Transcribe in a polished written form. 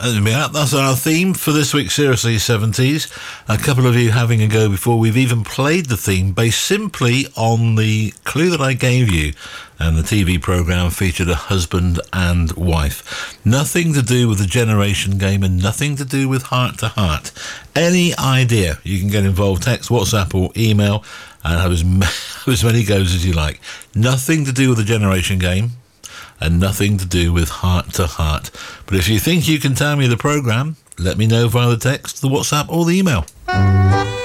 That's our theme for this week's Seriously 70s. A couple of you having a go before we've even played the theme based simply on the clue that I gave you. And the TV programme featured a husband and wife. Nothing to do with the Generation Game and nothing to do with Heart to Heart. Any idea, you can get involved, text, WhatsApp or email and have as many goes as you like. Nothing to do with the Generation Game and nothing to do with Heart to Heart. But if you think you can tell me the programme, let me know via the text, the WhatsApp or the email.